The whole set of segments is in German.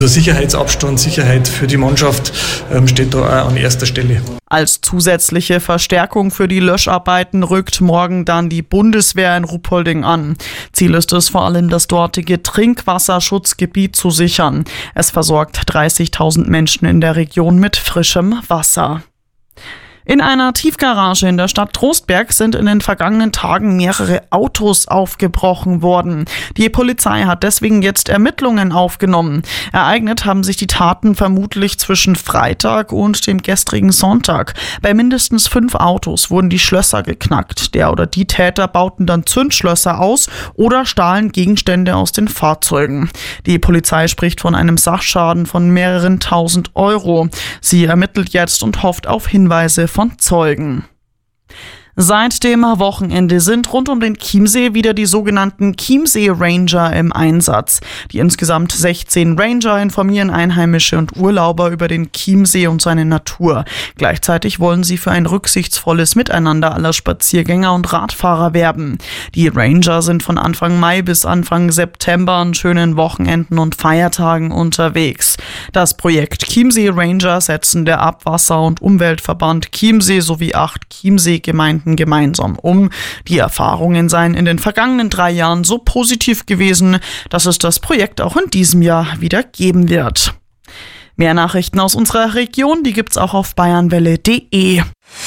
Der Sicherheitsabstand, Sicherheit für die Mannschaft steht da auch an erster Stelle. Als zusätzliche Verstärkung für die Löscharbeiten rückt morgen dann die Bundeswehr in Ruhpolding an. Ziel ist es vor allem, das dortige Trinkwasserschutzgebiet zu sichern. Es versorgt 30.000 Menschen in der Region mit frischem Wasser. In einer Tiefgarage in der Stadt Trostberg sind in den vergangenen Tagen mehrere Autos aufgebrochen worden. Die Polizei hat deswegen jetzt Ermittlungen aufgenommen. Ereignet haben sich die Taten vermutlich zwischen Freitag und dem gestrigen Sonntag. Bei mindestens 5 Autos wurden die Schlösser geknackt. Der oder die Täter bauten dann Zündschlösser aus oder stahlen Gegenstände aus den Fahrzeugen. Die Polizei spricht von einem Sachschaden von mehreren tausend Euro. Sie ermittelt jetzt und hofft auf Hinweise von Zeugen. Seit dem Wochenende sind rund um den Chiemsee wieder die sogenannten Chiemsee Ranger im Einsatz. Die insgesamt 16 Ranger informieren Einheimische und Urlauber über den Chiemsee und seine Natur. Gleichzeitig wollen sie für ein rücksichtsvolles Miteinander aller Spaziergänger und Radfahrer werben. Die Ranger sind von Anfang Mai bis Anfang September an schönen Wochenenden und Feiertagen unterwegs. Das Projekt Chiemsee Ranger setzen der Abwasser- und Umweltverband Chiemsee sowie 8 Chiemsee-Gemeinden gemeinsam um. Die Erfahrungen seien in den vergangenen 3 Jahren so positiv gewesen, dass es das Projekt auch in diesem Jahr wieder geben wird. Mehr Nachrichten aus unserer Region, die gibt's auch auf bayernwelle.de.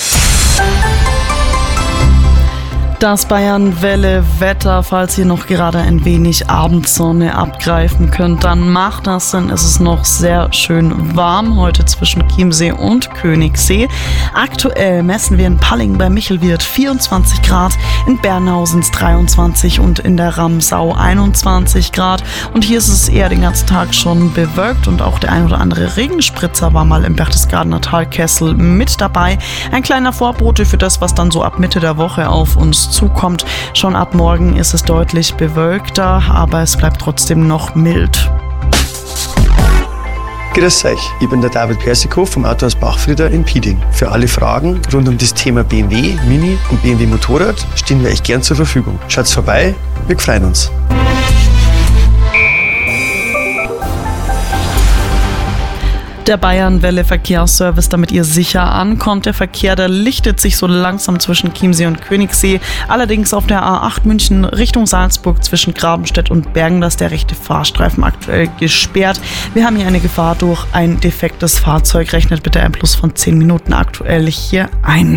Das Bayernwelle-Wetter, falls ihr noch gerade ein wenig Abendsonne abgreifen könnt, dann macht das, denn es ist noch sehr schön warm heute zwischen Chiemsee und Königssee. Aktuell messen wir in Palling bei Michelwirt 24 Grad, in Bernhausen 23 und in der Ramsau 21 Grad. Und hier ist es eher den ganzen Tag schon bewölkt und auch der ein oder andere Regenspritzer war mal im Berchtesgadener Talkessel mit dabei. Ein kleiner Vorbote für das, was dann so ab Mitte der Woche auf uns zukommt. Schon ab morgen ist es deutlich bewölkter, aber es bleibt trotzdem noch mild. Grüß euch, ich bin der David Persikow vom Autohaus Bachfrieder in Pieding. Für alle Fragen rund um das Thema BMW, Mini und BMW Motorrad stehen wir euch gern zur Verfügung. Schaut vorbei, wir freuen uns. Der Bayernwelle Verkehrsservice, damit ihr sicher ankommt. Der Verkehr, der lichtet sich so langsam zwischen Chiemsee und Königssee. Allerdings auf der A8 München Richtung Salzburg zwischen Grabenstedt und Bergen, da ist der rechte Fahrstreifen aktuell gesperrt. Wir haben hier eine Gefahr durch ein defektes Fahrzeug. Rechnet bitte ein Plus von 10 Minuten aktuell hier ein.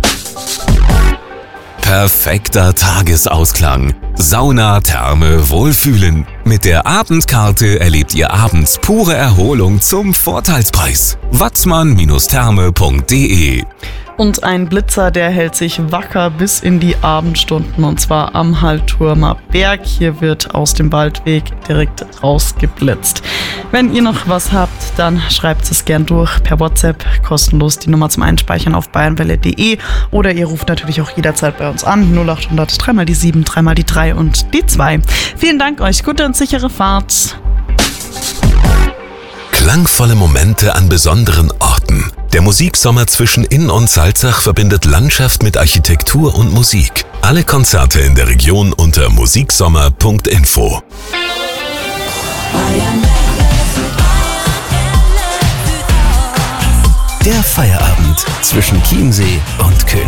Perfekter Tagesausklang. Sauna, Therme, Wohlfühlen. Mit der Abendkarte erlebt ihr abends pure Erholung zum Vorteilspreis. watzmann-therme.de. Und ein Blitzer, der hält sich wacker bis in die Abendstunden, und zwar am Hallturmer Berg. Hier wird aus dem Waldweg direkt rausgeblitzt. Wenn ihr noch was habt, dann schreibt es gern durch per WhatsApp, kostenlos die Nummer zum Einspeichern auf bayernwelle.de, oder ihr ruft natürlich auch jederzeit bei uns an, 0800 3 die 7, 3 die 3 und die 2. Vielen Dank euch, gute und sichere Fahrt. Klangvolle Momente an besonderen Orten. Der Musiksommer zwischen Inn und Salzach verbindet Landschaft mit Architektur und Musik. Alle Konzerte in der Region unter musiksommer.info. Der Feierabend zwischen Chiemsee und Königssee.